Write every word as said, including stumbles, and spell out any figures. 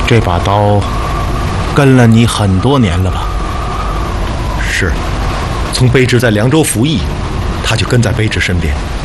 这把刀跟了你很多年了吧？ 是，从卑职在凉州服役，他就跟在卑职身边。